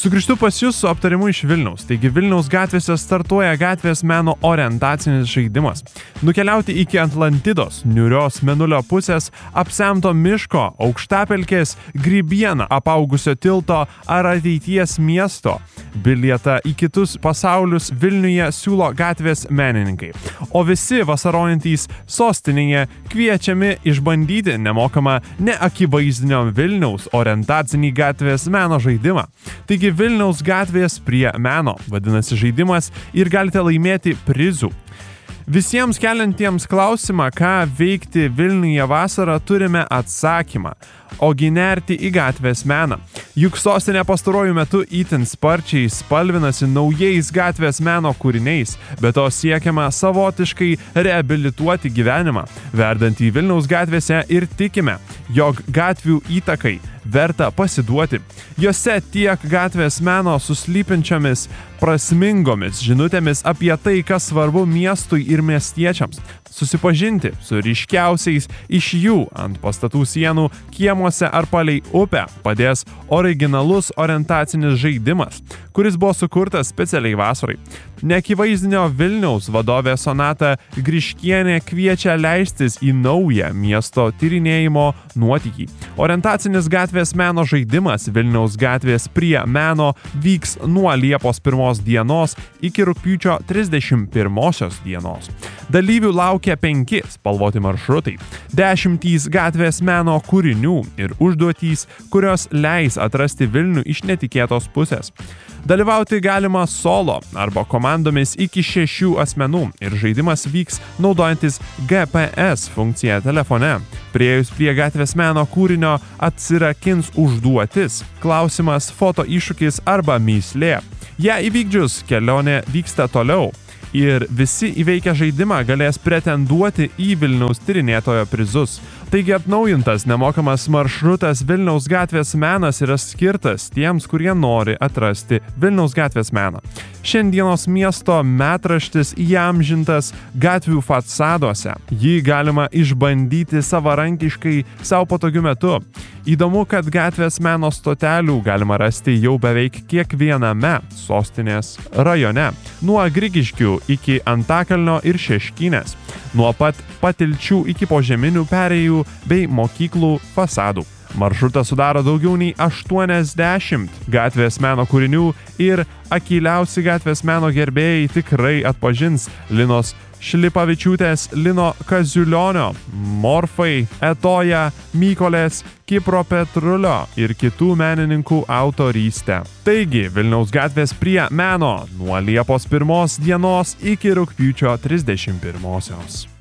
Sugrįžtu pas jūs su aptarimu iš Vilniaus. Taigi Vilniaus gatvėse startuoja gatvės meno orientacinis žaidimas. Nukeliauti iki Atlantidos, niūrios mėnulio pusės, apsemto miško, aukštapelkės, grybieną, apaugusio tilto ar ateities miesto. Bilietą į kitus pasaulius Vilniuje siūlo gatvės menininkai. O visi vasarojantys sostinėje kviečiami išbandyti nemokamą neakivaizdinio Vilniaus orientacinį gatvės meno žaidimą. Taigi Vilniaus gatvės prie meno vadinasi žaidimas ir galite laimėti prizų. Visiems keliantiems klausimą, ką veikti Vilniuje vasarą, turime atsakymą. Ogi nerti į gatvės meną. Juk sostinė pastaruoju metu itin sparčiai spalvinasi naujais gatvės meno kūriniais, bet to siekiama savotiškai reabilituoti gyvenimą, verdant į Vilniaus gatvėse ir tikime, jog gatvių įtakai verta pasiduoti. Jose tiek gatvės meno su slypinčiomis prasmingomis žinutėmis apie tai, kas svarbu miestui ir miestiečiams. Susipažinti su ryškiausiais iš jų ant pastatų sienų, kiemuose ar palei upę padės originalus orientacinis žaidimas, kuris buvo sukurtas specialiai vasarai. Neakivaizdinio Vilniaus vadovė Sonata Griškienė kviečia leistis į naują miesto tyrinėjimo nuotykį. Orientacinis gatvės meno žaidimas Vilniaus gatvės prie meno vyks nuo Liepos 1 dienos iki rugpjūčio 31 dienos. Dalyvių laukia 5 spalvoti maršrutai, 10 gatvės meno kūrinių ir užduotys, kurios leis atrasti Vilnių iš netikėtos pusės. Dalyvauti galima solo arba komandomis iki 6 asmenų ir žaidimas vyks naudojantis GPS funkciją telefone. Priėjus prie gatvės meno kūrinio atsirakins užduotis, klausimas, foto iššūkis arba mįslė. Ją įvykdžius kelionė vyksta toliau. Ir visi įveikę žaidimą galės pretenduoti į Vilniaus tyrinėtojo prizus. Taigi atnaujintas nemokamas maršrutas Vilniaus gatvės menas yra skirtas tiems, kurie nori atrasti Vilniaus gatvės meną. Šiandienos miesto metraštis įamžintas gatvių fasaduose. Jį galima išbandyti savarankiškai savo patogiu metu. Įdomu, kad gatvės meno stotelių galima rasti jau beveik kiekviename sostinės rajone. Nuo Grigiškių iki Antakalnio ir Šeškinės. Nuo pat Patilčių iki požeminių perėjų bei mokyklų fasadų. Maršrutą sudaro daugiau nei 80 gatvės meno kūrinių ir akyliausi gatvės meno gerbėjai tikrai atpažins Linos Šlipavičiūtės, Lino Kaziulionio, Morfai, Etoja, Mykolės, Kipro Petrulio ir kitų menininkų autorystę. Taigi, Vilniaus gatvės prie meno nuo Liepos 1 dienos iki rugpjūčio 31.